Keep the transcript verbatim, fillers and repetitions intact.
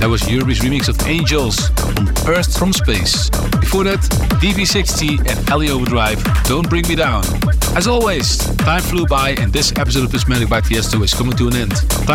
That was Yuri's remix of Angels on Earth from Space. Before that, D B sixty and Ellie Overdrive, Don't Bring Me Down. As always, time flew by and this episode of Prismatic by Tiesto is coming to an end.